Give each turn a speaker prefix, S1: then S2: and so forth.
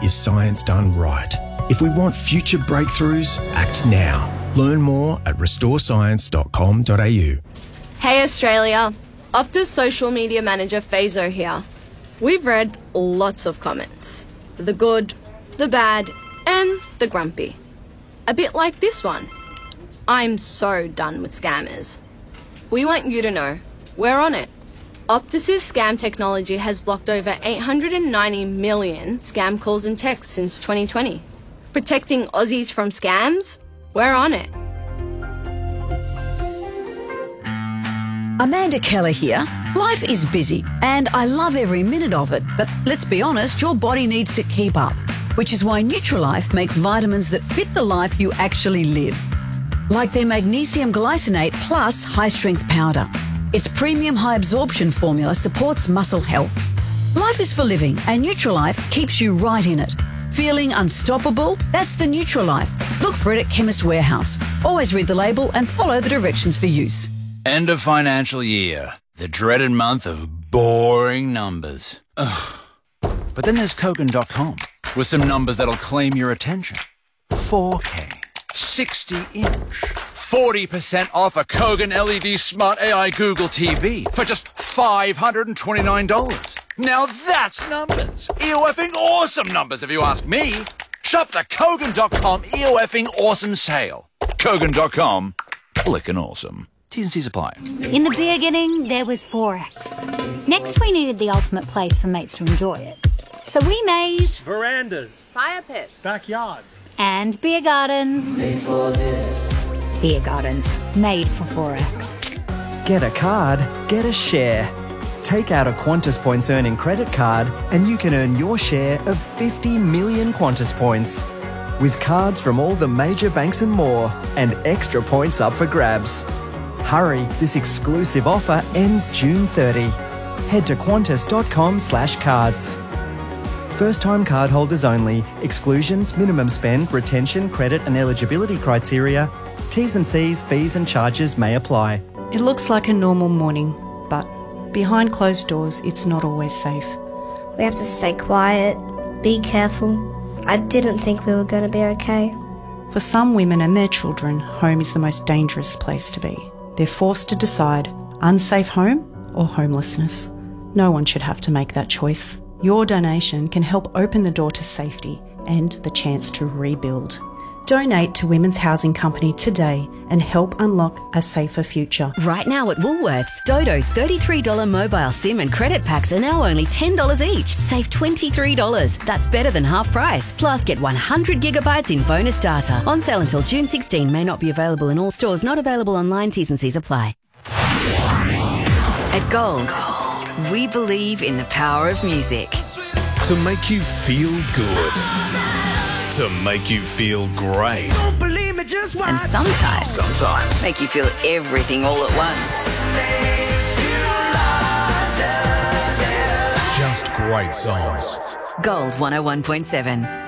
S1: is science done right. If we want future breakthroughs, act now. Learn more at restorescience.com.au.
S2: Hey Australia, Optus social media manager Fazo here. We've read lots of comments. The good, the bad, and the grumpy. A bit like this one. I'm so done with scammers. We want you to know, we're on it. Optus's scam technology has blocked over 890 million scam calls and texts since 2020. Protecting Aussies from scams? We're on it.
S3: Amanda Keller here. Life is busy and I love every minute of it, but let's be honest, your body needs to keep up, which is why Nutrilife makes vitamins that fit the life you actually live. Like their magnesium glycinate plus high-strength powder. Its premium high-absorption formula supports muscle health. Life is for living and Nutrilife keeps you right in it. Feeling unstoppable? That's the Nutrilife. Look for it at Chemist Warehouse. Always read the label and follow the directions for use.
S4: End of financial year. The dreaded month of boring numbers. Ugh. But then there's Kogan.com with some numbers that'll claim your attention. 4K, 60-inch, 40% off a Kogan LED Smart AI Google TV for just $529. Now that's numbers. EOFing awesome numbers if you ask me. Shop the Kogan.com EOFing awesome sale. Kogan.com, clickin' awesome. T's and C's apply.
S5: In the beginning, there was Forex. Next, we needed the ultimate place for mates to enjoy it. So we made
S6: verandas,
S2: fire pits,
S6: backyards,
S5: and beer gardens.
S7: Made for this.
S5: Beer gardens, made for Forex.
S8: Get a card, get a share. Take out a Qantas Points earning credit card and you can earn your share of 50 million Qantas Points. With cards from all the major banks and more, and extra points up for grabs. Hurry, this exclusive offer ends June 30. Head to qantas.com/cards. First-time cardholders only. Exclusions, minimum spend, retention, credit and eligibility criteria. T's and C's, fees and charges may apply.
S9: It looks like a normal morning, but behind closed doors, it's not always safe.
S10: We have to stay quiet, be careful. I didn't think we were going to be okay.
S9: For some women and their children, home is the most dangerous place to be. They're forced to decide unsafe home or homelessness. No one should have to make that choice. Your donation can help open the door to safety and the chance to rebuild. Donate to Women's Housing Company today and help unlock a safer future.
S11: Right now at Woolworths, Dodo $33 mobile SIM and credit packs are now only $10 each. Save $23. That's better than half price. Plus, get 100 gigabytes in bonus data. On sale until June 16. May not be available in all stores. Not available online. T's and C's apply.
S12: At Gold, we believe in the power of music.
S13: To make you feel good. To make you feel great.
S12: Don't believe me, just watch. And sometimes make you feel everything all at once.
S13: Just great songs.
S12: Gold 101.7.